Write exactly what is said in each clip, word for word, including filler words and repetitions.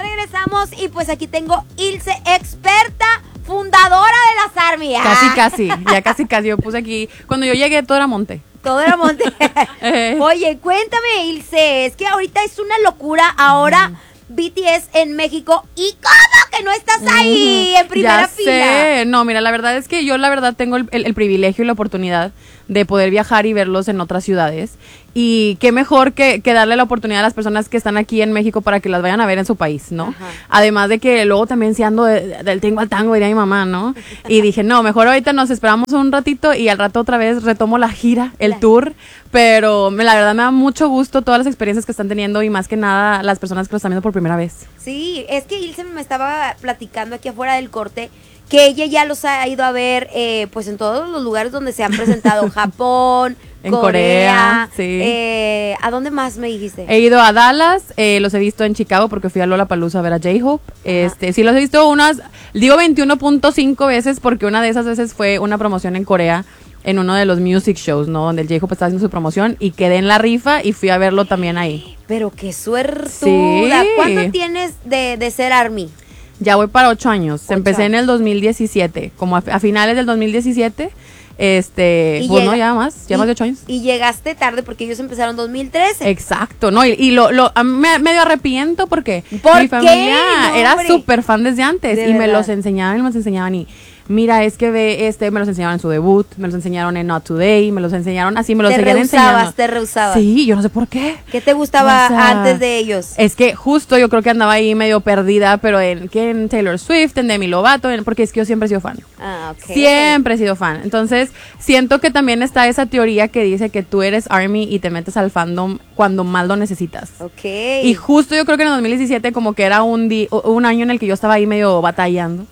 regresamos y pues aquí tengo Ilse, experta, fundadora de las Army. Casi, casi, ya casi, casi. Yo puse aquí, cuando yo llegué todo era monte. Todo era monte. Eh. Oye, cuéntame, Ilse, es que ahorita es una locura ahora mm. B T S en México. ¿Y cómo que no estás ahí en primera ya fila? Sé. No, mira, la verdad es que yo la verdad tengo el, el, el privilegio y la oportunidad de poder viajar y verlos en otras ciudades. Y qué mejor que, que darle la oportunidad a las personas que están aquí en México para que las vayan a ver en su país, ¿no? Ajá. Además de que luego también si ando de, del tingo al tango, diría mi mamá, ¿no? Y dije, no, mejor ahorita nos esperamos un ratito y al rato otra vez retomo la gira, el la... tour. Pero me, la verdad me da mucho gusto todas las experiencias que están teniendo y más que nada las personas que lo están viendo por primera vez. Sí, es que Ilse me estaba platicando aquí afuera del corte que ella ya los ha ido a ver eh, pues en todos los lugares donde se han presentado, Japón, en Corea, Corea, sí. Eh, ¿A dónde más me dijiste? He ido a Dallas, eh, los he visto en Chicago porque fui a Lollapalooza a ver a J-Hope. Este, sí los he visto unas, digo veintiuno punto cinco veces porque una de esas veces fue una promoción en Corea en uno de los music shows, ¿no? Donde el J-Hope estaba haciendo su promoción y quedé en la rifa y fui a verlo también ahí. Pero qué suertuda. Sí. ¿Cuánto tienes de, de ser ARMY? Ya voy para ocho años. Ocho. Empecé en el dos mil diecisiete, como a, a finales del dos mil diecisiete. Este, pues no, ya más, ya y, más de ocho años. Y llegaste tarde porque ellos empezaron en dos mil trece. Exacto, no, y, y lo, lo me, medio arrepiento porque ¿Por mi familia no, era súper fan desde antes de y verdad. me los enseñaban y me los enseñaban y mira, es que ve, este, me los enseñaron en su debut, me los enseñaron en Not Today, me los enseñaron así, me los seguían enseñando. Te rehusabas, Sí, yo no sé por qué. ¿Qué te gustaba o sea, antes de ellos? Es que justo yo creo que andaba ahí medio perdida, pero en, que en Taylor Swift, en Demi Lovato, en, porque es que yo siempre he sido fan. Ah, ok. Siempre he sido fan. Entonces, siento que también está esa teoría que dice que tú eres ARMY y te metes al fandom cuando más lo necesitas. Ok. Y justo yo creo que en el dos mil diecisiete como que era un, di un año en el que yo estaba ahí medio batallando.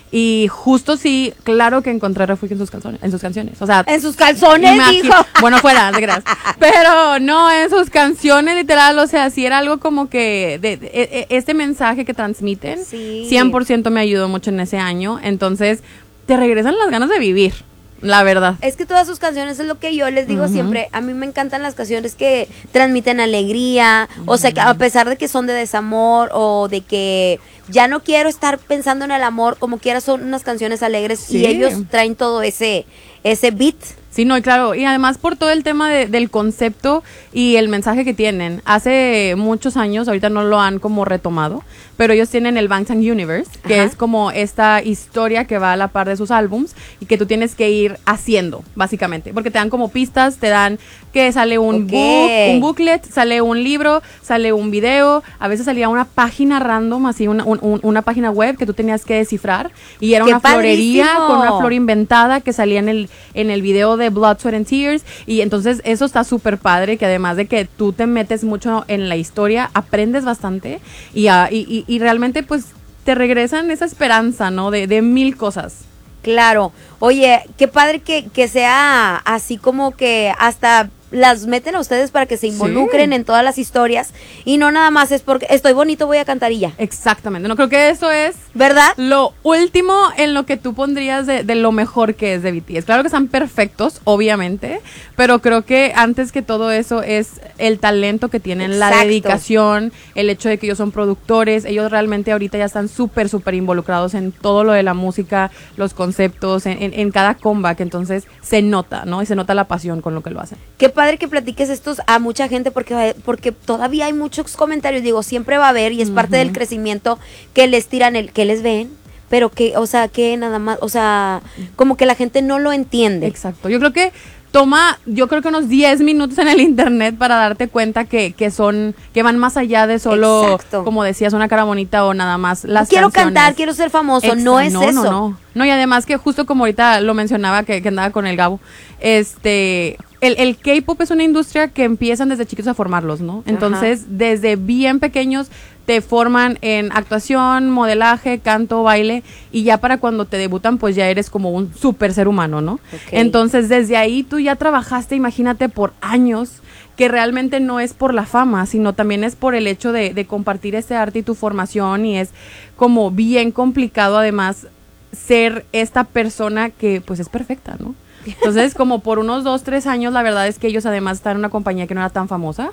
Y justo sí, claro que encontré refugio en sus calzones, en sus canciones. O sea, en sus calzones, dijo. Bueno, fuera, de gracias. Pero no, en sus canciones, literal, o sea, sí era algo como que de, de, de, este mensaje que transmiten, sí. cien por ciento me ayudó mucho en ese año. Entonces, te regresan las ganas de vivir. La verdad. Es que todas sus canciones es lo que yo les digo uh-huh. siempre. A mí me encantan las canciones que transmiten alegría. Uh-huh. O sea, que a pesar de que son de desamor o de que ya no quiero estar pensando en el amor, como quiera son unas canciones alegres sí. y ellos traen todo ese, ese beat. Sí, no, y claro, y además por todo el tema de, del concepto y el mensaje que tienen. Hace muchos años, ahorita no lo han como retomado, pero ellos tienen el Bangtan Universe, que Ajá. es como esta historia que va a la par de sus álbums y que tú tienes que ir haciendo, básicamente, porque te dan como pistas, te dan que sale un okay. book, un booklet, sale un libro, sale un video, a veces salía una página random, así una, un, una página web que tú tenías que descifrar y era ¡Qué una florería padrísimo! Con una flor inventada que salía en el, en el video de de Blood, Sweat and Tears y entonces eso está súper padre que además de que tú te metes mucho en la historia, aprendes bastante y, uh, y, y, y realmente pues te regresan esa esperanza, ¿no? De, de mil cosas. Claro. Oye, qué padre que, que sea así como que hasta las meten a ustedes para que se involucren sí. en todas las historias y no nada más es porque estoy bonito, voy a cantar y ya. Exactamente, no creo que eso es ¿verdad? Lo último en lo que tú pondrías de, de lo mejor que es de B T S. Claro que están perfectos, obviamente, pero creo que antes que todo eso es el talento que tienen, Exacto. la dedicación, el hecho de que ellos son productores, ellos realmente ahorita ya están súper, súper involucrados en todo lo de la música, los conceptos, en, en, en cada comeback, entonces se nota, ¿no? Y se nota la pasión con lo que lo hacen. Qué padre que platiques estos a mucha gente porque, porque todavía hay muchos comentarios, digo, siempre va a haber y es uh-huh. parte del crecimiento que les tiran el que les ven, pero que, o sea, que nada más, o sea, como que la gente no lo entiende. Exacto, yo creo que toma, yo creo que unos diez minutos en el internet para darte cuenta que, que son, que van más allá de solo, Exacto. como decías, una cara bonita o nada más las quiero canciones. cantar, quiero ser famoso, Exacto. no es no, eso. No, no, no, y además que justo como ahorita lo mencionaba que, que andaba con el Gabo, este... El, el K-pop es una industria que empiezan desde chiquitos a formarlos, ¿no? Entonces, Ajá. desde bien pequeños te forman en actuación, modelaje, canto, baile, y ya para cuando te debutan, pues ya eres como un súper ser humano, ¿no? Okay. Entonces, desde ahí tú ya trabajaste, imagínate, por años, que realmente no es por la fama, sino también es por el hecho de, de compartir ese arte y tu formación, y es como bien complicado, además, ser esta persona que, pues, es perfecta, ¿no? Entonces, como por unos dos, tres años, la verdad es que ellos además están en una compañía que no era tan famosa,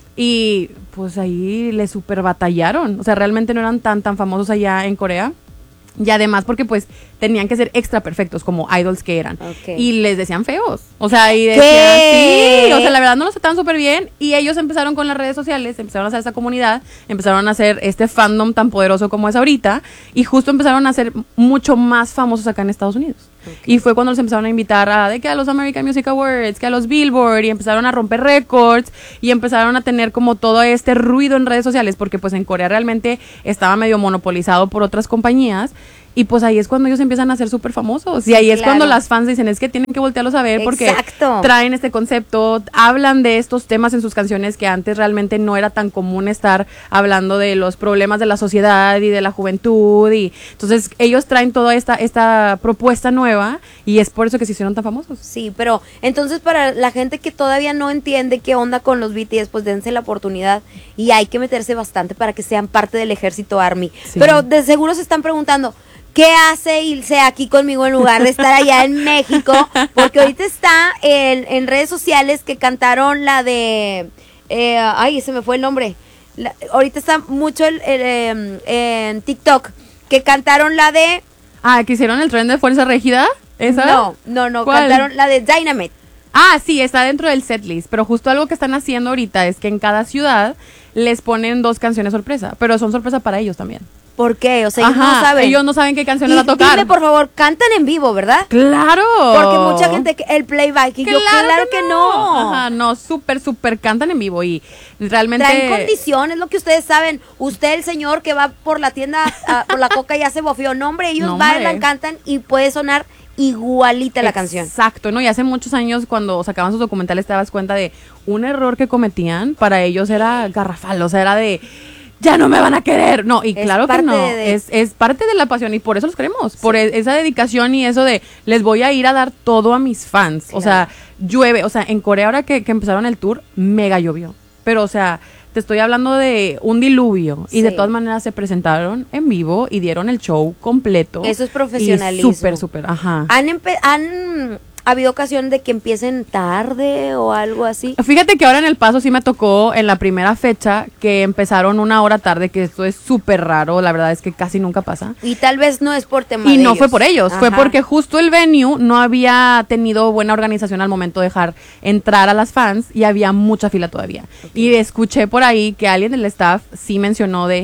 y pues ahí le super batallaron, o sea, realmente no eran tan tan famosos allá en Corea. Y además porque pues tenían que ser extra perfectos como idols que eran. Okay. Y les decían feos. O sea, y decían, ¿Qué? sí, o sea, la verdad no los trataban súper bien. Y ellos empezaron con las redes sociales, empezaron a hacer esta comunidad, empezaron a hacer este fandom tan poderoso como es ahorita. Y justo empezaron a ser mucho más famosos acá en Estados Unidos. Okay. Y fue cuando los empezaron a invitar a, de que a los American Music Awards, que a los Billboard, y empezaron a romper récords, y empezaron a tener como todo este ruido en redes sociales, porque pues en Corea realmente estaba medio monopolizado por otras compañías. Y pues ahí es cuando ellos empiezan a ser súper famosos. Y ahí sí, es claro. cuando las fans dicen, es que tienen que voltearlos a ver porque Exacto. traen este concepto, hablan de estos temas en sus canciones que antes realmente no era tan común estar hablando de los problemas de la sociedad y de la juventud. Y entonces ellos traen toda esta, esta propuesta nueva y es por eso que se hicieron tan famosos. Sí, pero entonces para la gente que todavía no entiende qué onda con los B T S, pues dense la oportunidad y hay que meterse bastante para que sean parte del ejército ARMY. Sí. Pero de seguro se están preguntando, ¿qué hace Ilse aquí conmigo en lugar de estar allá en México? Porque ahorita está en, en redes sociales que cantaron la de... Eh, ay, se me fue el nombre. La, ahorita está mucho el, el, el, en TikTok que cantaron la de... Ah, ¿que hicieron el tren de Fuerza Régida? ¿Esa? No, no, no, ¿Cuál? Cantaron la de Dynamite. Ah, sí, está dentro del setlist, pero justo algo que están haciendo ahorita es que en cada ciudad les ponen dos canciones sorpresa, pero son sorpresa para ellos también. ¿Por qué? O sea, ellos Ajá, no saben. Ellos no saben qué canciones y, va a tocar. Dime, por favor, cantan en vivo, ¿verdad? ¡Claro! Porque mucha gente, el playback, y claro yo, claro que, que no. no. Ajá, no, súper, súper cantan en vivo y realmente... Traen condiciones, lo que ustedes saben. Usted, el señor que va por la tienda, a, por la coca, ya se bofeó. No, hombre, ellos no, bailan, hombre. cantan y puede sonar igualita la canción. Exacto, ¿no? Y hace muchos años cuando sacaban sus documentales te dabas cuenta de un error que cometían, para ellos era garrafal, o sea, era de... ya no me van a querer. No, y es claro que no. De... Es, es parte de la pasión y por eso los queremos. Sí. Por e- esa dedicación y eso de les voy a ir a dar todo a mis fans. Claro. O sea, llueve. O sea, en Corea ahora que, que empezaron el tour, mega llovió. Pero, o sea, te estoy hablando de un diluvio. Sí. Y de todas maneras se presentaron en vivo y dieron el show completo. Eso es profesionalismo. Súper, súper, ajá. Han, empe- han ¿Ha habido ocasión de que empiecen tarde o algo así? Fíjate que ahora en El Paso sí me tocó en la primera fecha que empezaron una hora tarde, que esto es súper raro, la verdad es que casi nunca pasa. Y tal vez no es por tema Y de no ellos. fue por ellos, Ajá. fue porque justo el venue no había tenido buena organización al momento de dejar entrar a las fans y había mucha fila todavía. Okay. Y escuché por ahí que alguien del staff sí mencionó de...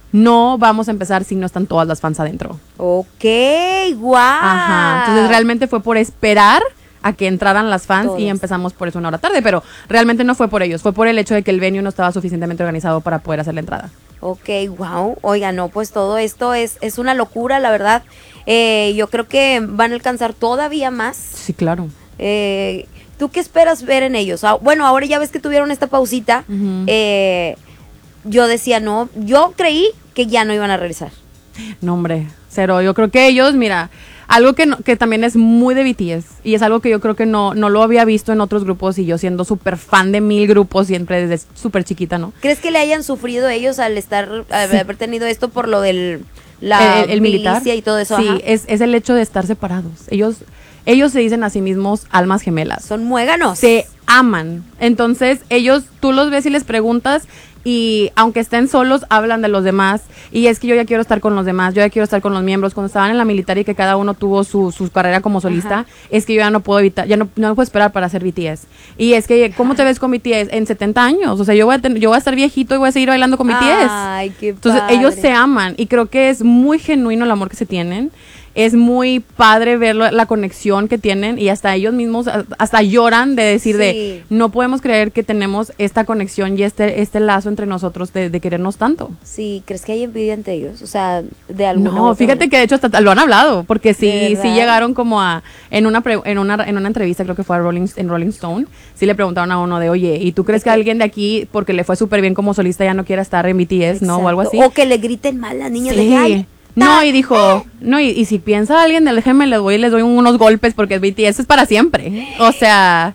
no vamos a empezar si no están todas las fans adentro. Ok, guau. Ajá, entonces realmente fue por esperar a que entraran las fans Todos. y empezamos por eso una hora tarde, pero realmente no fue por ellos, fue por el hecho de que el venue no estaba suficientemente organizado para poder hacer la entrada. Ok, wow. Oiga, no, pues todo esto es, es una locura, la verdad. Eh, yo creo que van a alcanzar todavía más. Sí, claro. Eh, ¿Tú qué esperas ver en ellos? Ah, bueno, ahora ya ves que tuvieron esta pausita. Uh-huh. Eh, yo decía, no, yo creí que ya no iban a regresar. No, hombre, cero. Yo creo que ellos, mira, algo que, no, que también es muy de B T S y es algo que yo creo que no, no lo había visto en otros grupos y yo siendo súper fan de mil grupos siempre desde súper chiquita, ¿no? ¿Crees que le hayan sufrido ellos al estar, al sí. haber tenido esto por lo del la el, el militar y todo eso? Sí, ajá. es, es el hecho de estar separados. Ellos, ellos se dicen a sí mismos almas gemelas. Son muéganos. Se aman. Entonces ellos, tú los ves y les preguntas y aunque estén solos, hablan de los demás. Y es que yo ya quiero estar con los demás, yo ya quiero estar con los miembros. Cuando estaban en la militar y que cada uno tuvo su, su carrera como solista, ajá. es que yo ya no puedo evitar, ya no, no puedo esperar para hacer B T S. Y es que, ¿cómo te ves con B T S? En setenta años. O sea, yo voy a, ten, yo voy a estar viejito y voy a seguir bailando con B T S. Ay, qué Entonces, padre. ellos se aman. Y creo que es muy genuino el amor que se tienen. Es muy padre ver la conexión que tienen y hasta ellos mismos hasta lloran de decir sí. de no podemos creer que tenemos esta conexión y este este lazo entre nosotros de, de querernos tanto. Sí, ¿crees que hay envidia entre ellos? O sea, de alguna No, fíjate que de hecho hasta lo han hablado porque sí sí llegaron como a en una pre, en una en una entrevista, creo que fue a Rolling en Rolling Stone, sí le preguntaron a uno de, "Oye, ¿y tú crees es que, que alguien de aquí porque le fue súper bien como solista ya no quiera estar en B T S, no?" o algo así. O que le griten mal a las niñas sí. de ay, No, y dijo, no, y, y si piensa alguien del déjeme les voy y les doy unos golpes porque B T S es para siempre. O sea, sí.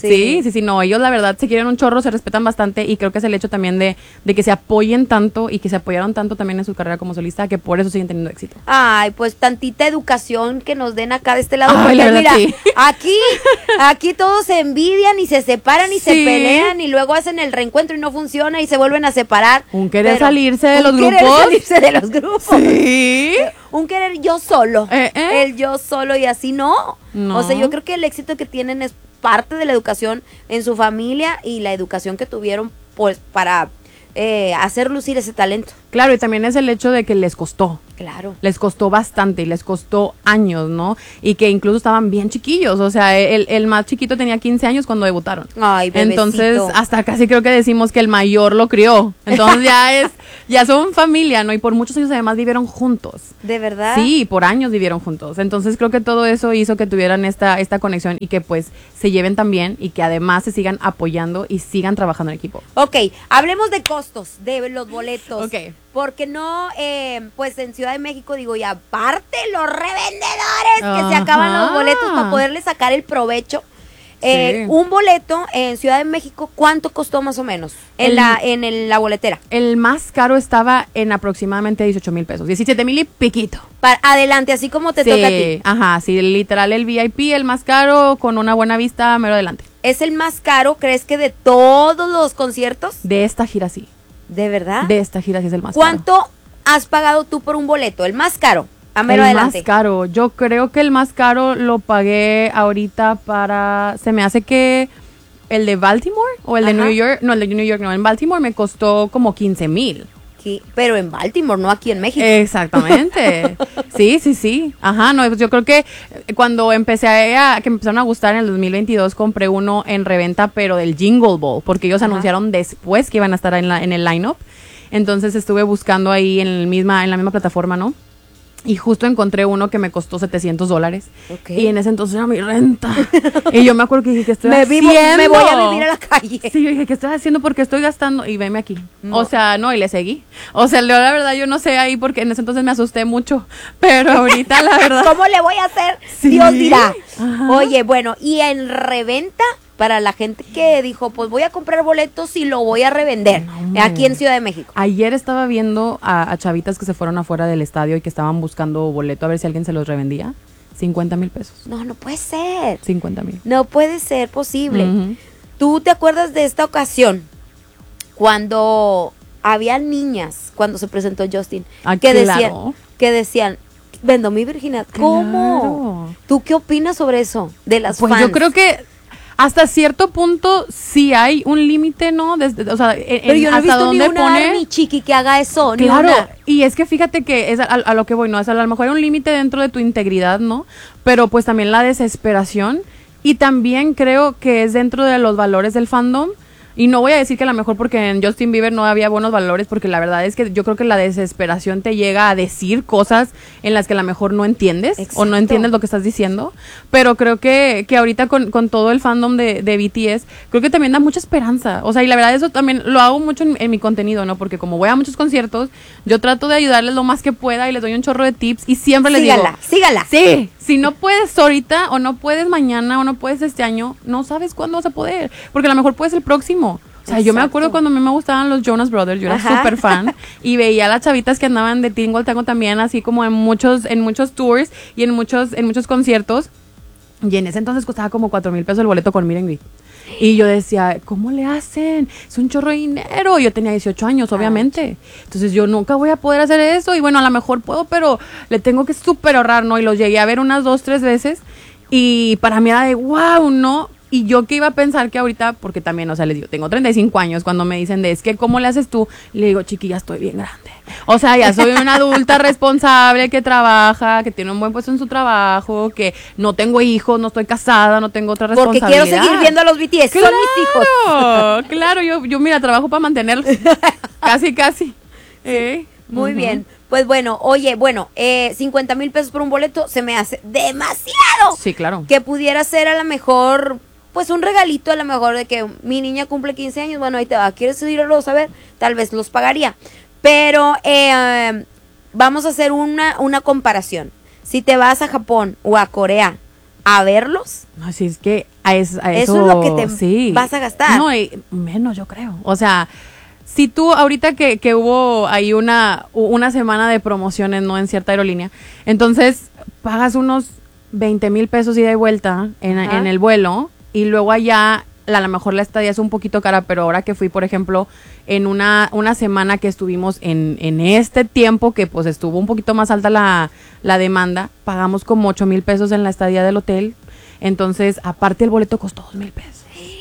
Sí. sí, sí, sí, no, ellos la verdad se quieren un chorro, se respetan bastante y creo que es el hecho también de, de que se apoyen tanto y que se apoyaron tanto también en su carrera como solista, que por eso siguen teniendo éxito. Ay, pues tantita educación que nos den acá de este lado. Ay, Porque la verdad, mira, sí. aquí, aquí todos se envidian y se separan y se Sí. pelean y luego hacen el reencuentro y no funciona y se vuelven a separar. Un querer Pero salirse de un los querer grupos. salirse de los grupos. Sí. Un querer yo solo. Eh, eh. El yo solo y así no. No. O sea, yo creo que el éxito que tienen es parte de la educación en su familia y la educación que tuvieron pues para eh, hacer lucir ese talento. Claro, y también es el hecho de que les costó. Claro. Les costó bastante y les costó años, ¿no? Y que incluso estaban bien chiquillos. O sea, el, el más chiquito tenía quince años cuando debutaron. Ay, bebecito. Entonces, hasta casi creo que decimos que el mayor lo crió. Entonces ya es, ya son familia, ¿no? Y por muchos años además vivieron juntos. ¿De verdad? Sí, por años vivieron juntos. Entonces creo que todo eso hizo que tuvieran esta, esta conexión y que pues se lleven tan bien y que además se sigan apoyando y sigan trabajando en equipo. Ok, hablemos de costos de los boletos. Ok. Porque no, eh, pues en Ciudad de México, digo, y aparte los revendedores que se acaban Ajá. los boletos para poderle sacar el provecho. Eh, Sí. Un boleto en Ciudad de México, ¿cuánto costó más o menos? En El- la en el- la boletera. El más caro estaba en aproximadamente dieciocho mil pesos, diecisiete mil y piquito. Para, adelante, así como te Sí, toca a ti. ajá, sí, literal el V I P, el más caro, con una buena vista, mero adelante. ¿Es el más caro, crees que de todos los conciertos? De esta gira sí, ¿De verdad? de esta gira sí es el más caro. ¿Cuánto has pagado tú por un boleto? El más caro. A mero el adelante. más caro, yo creo que el más caro lo pagué ahorita para, se me hace que el de Baltimore o el de Ajá. New York, no, el de New York no, en Baltimore me costó como quince mil. Sí, pero en Baltimore, no aquí en México. Exactamente. Sí, sí, sí. Ajá, no, pues yo creo que cuando empecé a, que me empezaron a gustar en el dos mil veintidós, compré uno en reventa, pero del Jingle Ball, porque ellos Ajá. anunciaron después que iban a estar en, la, en el lineup. Entonces estuve buscando ahí en, el misma, en la misma plataforma, ¿no? Y justo encontré uno que me costó setecientos dólares. Ok. Y en ese entonces era mi renta. Y yo me acuerdo que dije, ¿qué estoy me, haciendo? vivo, me voy a vivir a la calle. Sí, yo dije, ¿qué estoy haciendo? Porque estoy gastando. Y veme aquí. No. O sea, no, y le seguí. O sea, la verdad, yo no sé ahí porque en ese entonces me asusté mucho. Pero ahorita, la verdad. ¿Cómo le voy a hacer? Sí. Dios dirá. Ajá. Oye, bueno, y en reventa, para la gente que dijo, pues voy a comprar boletos y lo voy a revender No, hombre. aquí en Ciudad de México. Ayer estaba viendo a, a chavitas que se fueron afuera del estadio y que estaban buscando boleto a ver si alguien se los revendía. cincuenta mil pesos. No, no puede ser. cincuenta mil. No puede ser posible. Ujú. ¿Tú te acuerdas de esta ocasión cuando había niñas, cuando se presentó Justin, Ah, que claro. decían, que decían, vendo mi virginidad? ¿Cómo? Claro. ¿Tú qué opinas sobre eso? De las Pues fans. yo creo que hasta cierto punto sí hay un límite, ¿no? Desde, o sea, en, Pero yo no he hasta visto ni dónde una pone. Army chiqui que haga eso, ni Claro, una. y es que fíjate que es a, a lo que voy, ¿no? Es a, a lo mejor hay un límite dentro de tu integridad, ¿no? Pero pues también la desesperación y también creo que es dentro de los valores del fandom. Y no voy a decir que a lo mejor porque en Justin Bieber no había buenos valores, porque la verdad es que yo creo que la desesperación te llega a decir cosas en las que a lo mejor no entiendes o no Exacto. entiendes lo que estás diciendo. Pero creo que, que ahorita con, con todo el fandom de, de B T S, creo que también da mucha esperanza. O sea, y la verdad eso también lo hago mucho en, en mi contenido, ¿no? Porque como voy a muchos conciertos, yo trato de ayudarles lo más que pueda y les doy un chorro de tips y siempre les Sígala, digo... sígala. Sí, si no puedes ahorita o no puedes mañana o no puedes este año, no sabes cuándo vas a poder, porque a lo mejor puedes el próximo. O sea, yo me Exacto. acuerdo cuando a mí me gustaban los Jonas Brothers, yo era Ajá. súper fan y veía a las chavitas que andaban de Tingle Tango también, así como en muchos en muchos tours y en muchos en muchos conciertos. Y en ese entonces costaba como cuatro mil pesos el boleto con Meet and Greet. Y yo decía, ¿cómo le hacen? Es un chorro de dinero. Yo tenía dieciocho años, obviamente. Entonces yo nunca voy a poder hacer eso. Y bueno, a lo mejor puedo, pero le tengo que súper ahorrar, ¿no? Y los llegué a ver unas dos, tres veces. Y para mí era de, wow, ¿no? Y yo que iba a pensar que ahorita, porque también, o sea, les digo, tengo treinta y cinco años, cuando me dicen de, es que, ¿cómo le haces tú? Le digo, chiquilla, estoy bien grande. O sea, ya soy una adulta responsable que trabaja, que tiene un buen puesto en su trabajo, que no tengo hijos, no estoy casada, no tengo otra Porque responsabilidad. quiero seguir viendo a los B T S. Son mis hijos. Claro, claro, yo, yo mira, trabajo para mantenerlos. Casi, casi. Eh, Muy ujú. bien. Pues bueno, oye, bueno, eh, cincuenta mil pesos por un boleto se me hace demasiado. Sí, claro. Que pudiera ser a lo mejor, pues un regalito a lo mejor de que mi niña cumple quince años, bueno, ahí te va, ¿quieres irlos a ver? Tal vez los pagaría. Pero eh, vamos a hacer una, una comparación. Si te vas a Japón o a Corea, a verlos. Así es que a, es, a eso, eso es lo que te sí. vas a gastar. No, y menos yo creo. O sea, si tú ahorita que, que hubo ahí una, una semana de promociones, ¿no? En cierta aerolínea, entonces pagas unos veinte mil pesos ida y vuelta en, en el vuelo y luego allá a lo mejor la estadía es un poquito cara, pero ahora que fui, por ejemplo, en una, una semana que estuvimos en, en este tiempo que pues estuvo un poquito más alta la, la demanda, pagamos como ocho mil pesos en la estadía del hotel, entonces aparte el boleto costó dos mil pesos.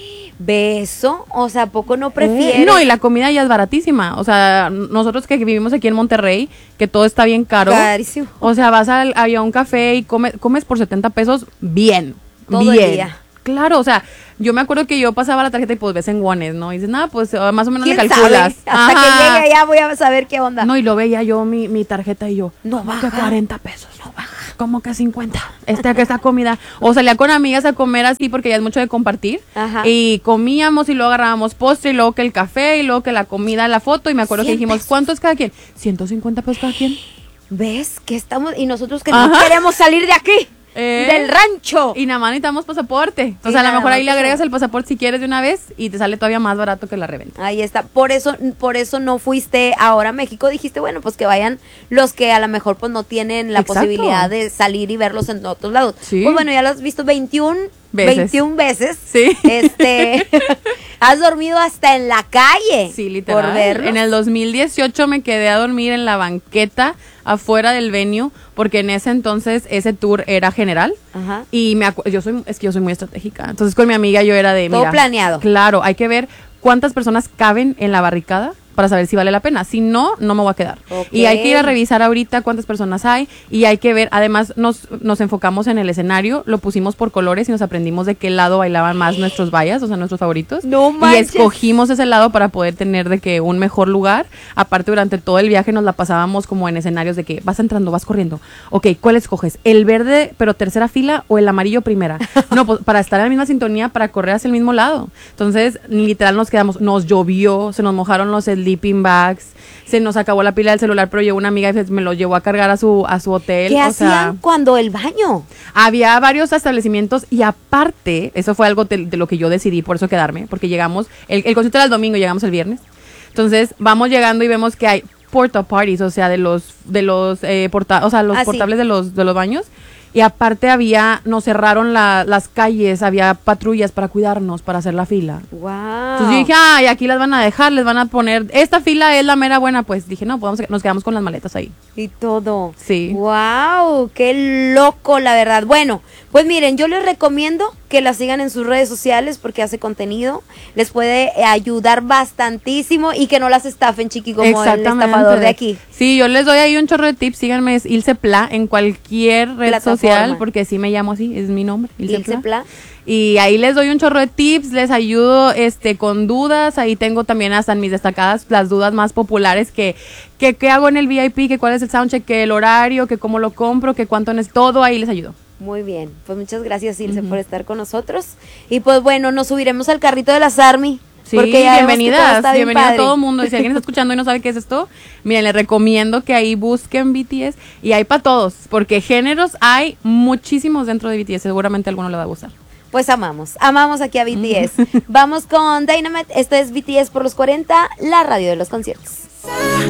¿Beso? O sea, ¿a poco no prefieres? Eh, no, y la comida ya es baratísima. O sea, nosotros que vivimos aquí en Monterrey, que todo está bien caro. Carísimo. O sea, vas a, a un café y come, comes por setenta pesos bien. Todo bien. el día. Claro, o sea, yo me acuerdo que yo pasaba la tarjeta y pues ves en guones, ¿no? Y dices, nada, pues más o menos le calculas. Sabe? Hasta Ajá. que llegue allá voy a saber qué onda. No, y lo veía yo mi, mi tarjeta y yo, no baja. Que cuarenta pesos, no baja. Como que cincuenta. Esta que esta comida. O salía con amigas a comer así porque ya es mucho de compartir. Ajá. Y comíamos y luego agarrábamos postre y luego que el café y luego que la comida, la foto. Y me acuerdo que dijimos, pesos. ¿Cuánto es cada quien? ciento cincuenta pesos cada quien. ¿Ves? Que estamos, y nosotros que Ajá. no queremos salir de aquí. Eh, del rancho. Y nada más necesitamos pasaporte. O sea, a lo mejor ahí le agregas el pasaporte si quieres de una vez y te sale todavía más barato que la reventa. Ahí está. Por eso, por eso no fuiste ahora a México. Dijiste, bueno, pues que vayan los que a lo mejor pues no tienen la Exacto. posibilidad de salir y verlos en otros lados. Sí. Pues bueno, ya lo has visto veintiuna veces. veintiuna veces. Sí. Este, has dormido hasta en la calle. Sí, literal. Por verlos. En el dos mil dieciocho me quedé a dormir en la banqueta afuera del venue porque en ese entonces ese tour era general. Ajá. Y me acu- yo soy es que yo soy muy estratégica. Entonces con mi amiga yo era de todo mira, planeado. Claro, hay que ver cuántas personas caben en la barricada para saber si vale la pena. Si no, no me voy a quedar. Okay. Y hay que ir a revisar ahorita cuántas personas hay y hay que ver, además nos, nos enfocamos en el escenario, lo pusimos por colores y nos aprendimos de qué lado bailaban más nuestros vallas, o sea, nuestros favoritos. No manches. Y escogimos ese lado para poder tener de que un mejor lugar. Aparte, durante todo el viaje nos la pasábamos como en escenarios de que vas entrando, vas corriendo. Ok, ¿cuál escoges? ¿El verde, pero tercera fila o el amarillo primera? No, pues para estar en la misma sintonía, para correr hacia el mismo lado. Entonces, literal nos quedamos, nos llovió, se nos mojaron los sleeping bags, se nos acabó la pila del celular, pero llegó una amiga y me lo llevó a cargar a su a su hotel. ¿Qué o hacían sea, cuando el baño? Había varios establecimientos y aparte, eso fue algo de, de lo que yo decidí, por eso quedarme, porque llegamos, el, el concierto era el domingo, llegamos el viernes, entonces vamos llegando y vemos que hay porta parties, o sea, de los de los eh, porta, o sea, los ah, portables sí. de los de los baños. Y aparte había, nos cerraron la, las calles, había patrullas para cuidarnos, para hacer la fila. Wow. Entonces yo dije, ay, aquí las van a dejar, les van a poner, esta fila es la mera buena, pues dije, no, pues nos quedamos con las maletas ahí. Y todo. Sí. Wow, qué loco, la verdad. Bueno, pues miren, yo les recomiendo que la sigan en sus redes sociales porque hace contenido, les puede ayudar bastantísimo y que no las estafen, chiqui, como el estafador de aquí. Sí, yo les doy ahí un chorro de tips, síganme, es Ilse Pla en cualquier red social, porque sí me llamo así, es mi nombre, Ilse, Ilse Pla. Pla. Y ahí les doy un chorro de tips, les ayudo este con dudas, ahí tengo también hasta en mis destacadas las dudas más populares que, que, que hago en el V I P, que cuál es el soundcheck, que el horario, que cómo lo compro, que cuánto es todo, ahí les ayudo. Muy bien, pues muchas gracias Ilse uh-huh. por estar con nosotros. Y pues bueno, nos subiremos al carrito de las ARMY. Sí, bienvenidas, bienvenida a todo el mundo. Y si alguien está escuchando y no sabe qué es esto, miren, les recomiendo que ahí busquen B T S y hay para todos, porque géneros hay muchísimos dentro de B T S, seguramente a alguno le va a gustar. Pues amamos, amamos aquí a B T S. Vamos con Dynamite, esto es B T S por los cuarenta, la radio de los conciertos.